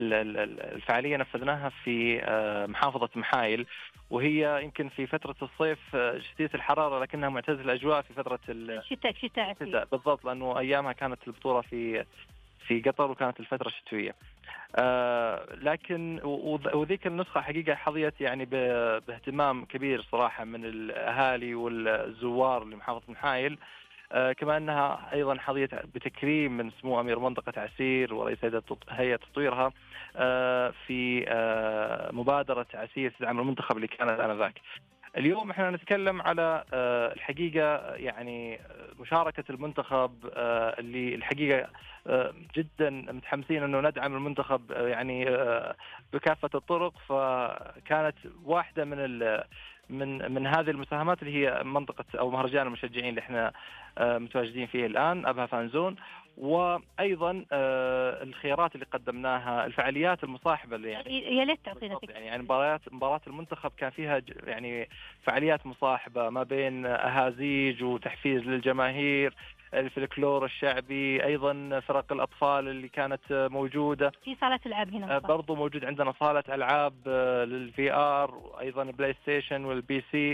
الفعالية نفذناها في محافظة محايل، وهي يمكن في فترة الصيف شديدة الحرارة، لكنها معتدلة الأجواء في فترة الشتاء بالضبط، لأنه أيامها كانت البطولة في قطر وكانت الفترة الشتوية. لكن وذيك النسخة حقيقة حظيت يعني باهتمام كبير صراحة من الأهالي والزوار لمحافظة محايل. كما أنها أيضا حظيت بتكريم من سمو أمير منطقة عسير ورئيس هيئة تطويرها في مبادرة عسير تدعم المنتخب اللي كانت آنذاك. اليوم احنا نتكلم على الحقيقة يعني مشاركة المنتخب اللي الحقيقة جدا متحمسين انه ندعم المنتخب يعني بكافة الطرق. فكانت واحدة من هذه المساهمات اللي هي منطقة او مهرجان المشجعين اللي احنا متواجدين فيه الآن، أبها فانزون. وأيضا الخيارات اللي قدمناها، الفعاليات المصاحبة اللي يعني يا ليت تعطينا يعني مباراة المنتخب كان فيها يعني فعاليات مصاحبة ما بين أهازيج وتحفيز للجماهير، الفلكلور الشعبي، أيضا فرق الأطفال اللي كانت موجودة في صالة ألعاب هنا برضو موجود عندنا صالة ألعاب للفي آر، وأيضا بلاي ستيشن والبي سي.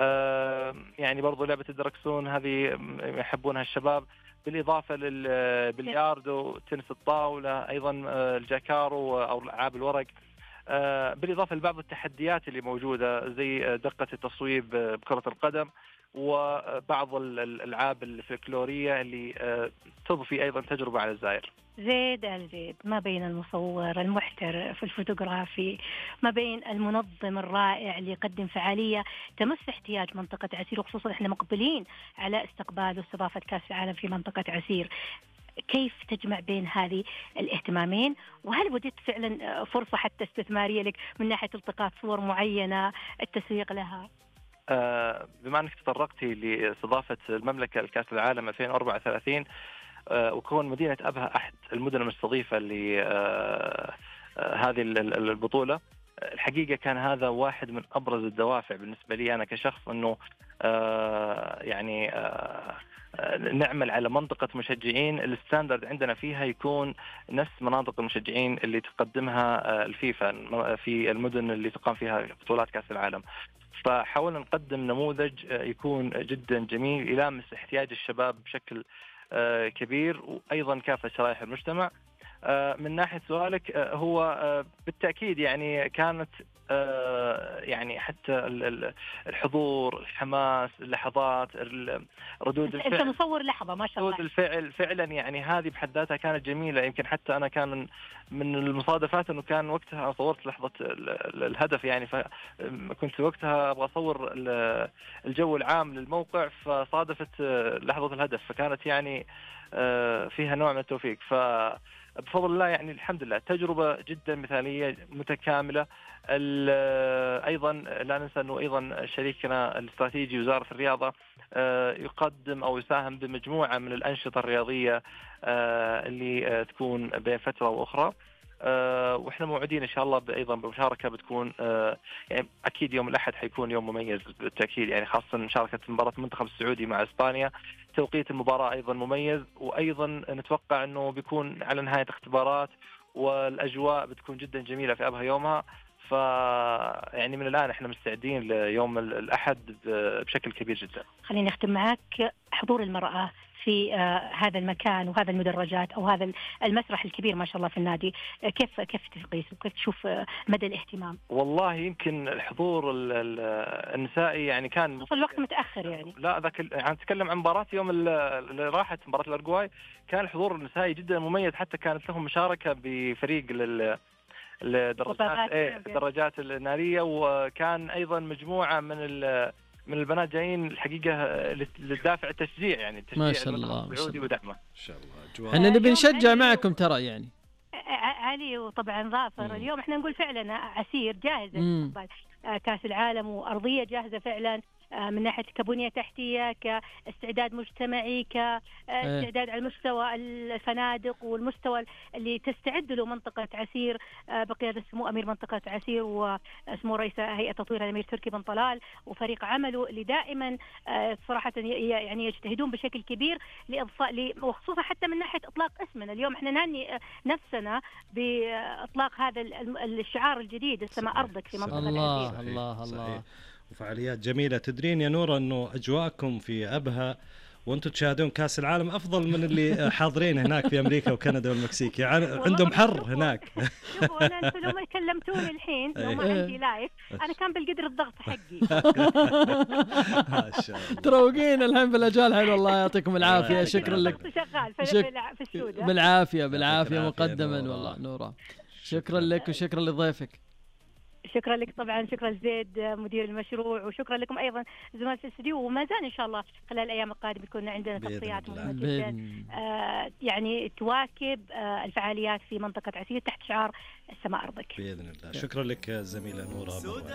يعني برضو لعبة الدركسون هذه يحبونها الشباب، بالإضافة للبلياردو، تنس الطاولة، أيضا الجاكارو أو ألعاب الورق، بالإضافة لبعض التحديات اللي موجودة زي دقة التصويب بكرة القدم، وبعض الألعاب الفلكلورية اللي تضفي أيضا تجربة على الزائر. زيد ما بين المصور المحترف الفوتوغرافي، ما بين المنظم الرائع اللي يقدم فعالية تمس احتياج منطقة عسير، وخصوصا احنا مقبلين على استقبال واستضافة كأس العالم في منطقة عسير. كيف تجمع بين هذه الاهتمامين؟ وهل وجدت فعلا فرصة حتى استثمارية لك من ناحية التقاط صور معينة التسويق لها؟ بما أنك تطرقتي لاستضافة المملكة لكأس العالم 2034 وكون مدينة أبها أحد المدن المستضيفة لهذه البطولة، الحقيقة كان هذا واحد من أبرز الدوافع بالنسبة لي أنا كشخص، أنه يعني نعمل على منطقة مشجعين الستاندرد عندنا فيها يكون نفس مناطق المشجعين اللي تقدمها الفيفا في المدن اللي تقام فيها بطولات كأس العالم. فحاولنا نقدم نموذج يكون جدا جميل يلامس احتياج الشباب بشكل كبير، وأيضا كافة شرائح المجتمع. من ناحية سؤالك، هو بالتأكيد يعني كانت يعني حتى الحضور، الحماس، اللحظات، ردود الفعل. أنت مصور لحظة ما شاء الله. ردود الفعل فعلا يعني هذه بحد ذاتها كانت جميلة. يمكن حتى أنا كان من المصادفات أنه كان وقتها صورت لحظة الهدف، يعني فكنت وقتها أبغى أصور الجو العام للموقع، فصادفت لحظة الهدف، فكانت يعني فيها نوع من التوفيق. بفضل الله يعني الحمد لله تجربة جدا مثالية متكاملة. أيضا لا ننسى أنه أيضا شريكنا الاستراتيجي وزارة الرياضة يقدم أو يساهم بمجموعة من الأنشطة الرياضية اللي تكون بين فترة وأخرى، وإحنا موعدين إن شاء الله أيضا بمشاركة بتكون يعني أكيد يوم الأحد حيكون يوم مميز بالتأكيد، يعني خاصة مشاركة مباراة المنتخب السعودي مع إسبانيا. توقيت المباراة أيضا مميز، وأيضا نتوقع أنه بيكون على نهاية اختبارات، والأجواء بتكون جدا جميلة في أبها يومها. يعني من الآن احنا مستعدين ليوم الأحد بشكل كبير جدا. خليني أختم معك، حضور المرأة في هذا المكان وهذا المدرجات أو هذا المسرح الكبير ما شاء الله في النادي، كيف تقيس وكيف تشوف مدى الاهتمام؟ والله يمكن الحضور النسائي يعني كان في الوقت متأخر، يعني لا ذاك يعني نتكلم عن مباراة يوم اللي راحت، مباراة الأرجواي، كان الحضور النسائي جدا مميز، حتى كانت لهم مشاركة بفريق الدراجات النارية، وكان أيضا مجموعة من البنات جايين الحقيقة للدافع التشجيع، يعني تشجيع ما شاء الله السعودي ودعمه. ما شاء الله. احنا نبي نشجع معكم ترى يعني علي وطبعا ظافر. اليوم احنا نقول فعلا عسير جاهزة لاستقبال كأس العالم، وأرضية جاهزة فعلا من ناحية كبنية تحتية، كاستعداد مجتمعي، كاستعداد على مستوى الفنادق والمستوى اللي تستعد له منطقة عسير بقيادة سمو أمير منطقة عسير وسمو رئيس هيئة تطوير الأمير تركي بن طلال وفريق عمله اللي دائما صراحة يعني يجتهدون بشكل كبير لإضفاء وخصوصا حتى من ناحية إطلاق اسمنا. اليوم احنا نهني نفسنا بإطلاق هذا الشعار الجديد السماء أرضك في منطقة عسير. الله الله. وفعاليات جميلة. تدرين يا نورة أنه أجواءكم في أبها وأنتم تشاهدون كأس العالم أفضل من اللي حاضرين هناك في أمريكا وكندا والمكسيك، يعني عندهم حر هناك. شوفوا أنا لو ما كلمتوني الحين لو ما عندي لايف أنا كان بالقدر الضغط حقي. تروقين الحين بالأجواء الحلوة. الله يعطيكم العافية. شكرا لك. شغال في السود. بالعافية مقدما والله نورة. شكرا لك وشكرا لضيفك. شكرا لك طبعا، شكرا لزيد مدير المشروع، وشكرا لكم ايضا زملاء في الاستديو. وما زال ان شاء الله خلال الايام القادمه يكون عندنا تغطيات مهمه جدا يعني تواكب الفعاليات في منطقه عسير تحت شعار السماء ارضك باذن الله. شكرا لك زميله نوره.